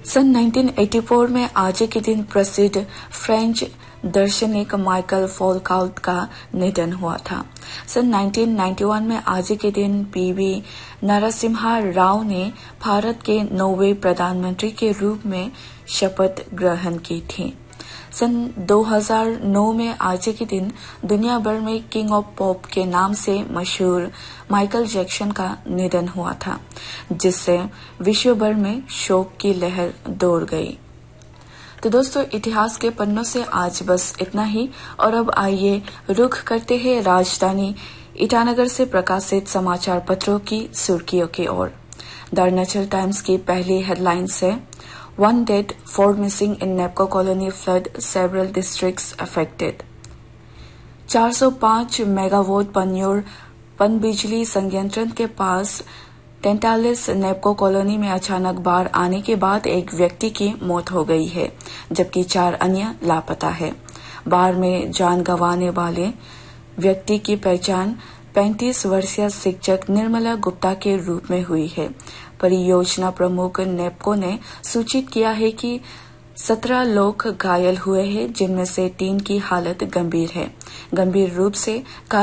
सन 1984 में आज के दिन प्रसिद्ध फ्रेंच दार्शनिक माइकल फौकाल्ट का निधन हुआ था। सन 1991 में आज के दिन पीवी नरसिम्हा राव ने भारत के 9वें प्रधानमंत्री के रूप में शपथ ग्रहण की थी। सन 2009 में आज के दिन दुनिया भर में किंग ऑफ पॉप के नाम से मशहूर माइकल जैक्सन का निधन हुआ था, जिससे विश्व भर में शोक की लहर दौड़ गई। तो दोस्तों, इतिहास के पन्नों से आज बस इतना ही। और अब आइए रुख करते हैं राजधानी ईटानगर से प्रकाशित समाचार पत्रों की सुर्खियों की ओर। द अरुणाचल टाइम्स की पहली हेडलाइंस है, 1 dead, 4 missing in NAPCO colony flood, several districts affected। 405 megawatt पन्योर पनबिजली संयंत्र के पास 43 नेपको कॉलोनी में अचानक बाढ़ आने के बाद एक व्यक्ति की मौत हो गई है, जबकि 4 अन्य लापता है। बाढ़ में जान गंवाने वाले व्यक्ति की पहचान 35 वर्षीय शिक्षक निर्मला गुप्ता के रूप में हुई है। परियोजना प्रमुख नेपको ने सूचित किया है कि 17 लोग घायल हुए हैं, जिनमें से 3 की हालत गंभीर है। गंभीर रूप से